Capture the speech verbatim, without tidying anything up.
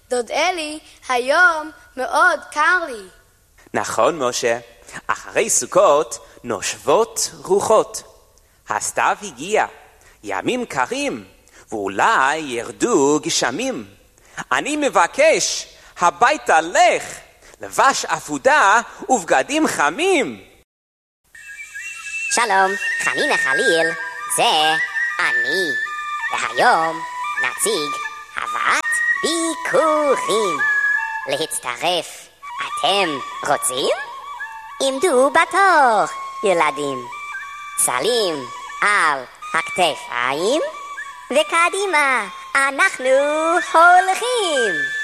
דוד אלי, היום מאוד קר לי. נכון, משה. אחרי סוכות נושבות רוחות. הסתיו הגיע, ימים קרים, ואולי ירדו גשמים. אני מבקש, הביתה לך, לבש עפודה ובגדים חמים. שלום, חנינה חליל, זה אני. והיום נציג הבאת ביקורים. להצטרף, אתם רוצים? עמדו בתור, ילדים. סלים על הכתפיים, וקדימה אנחנו הולכים.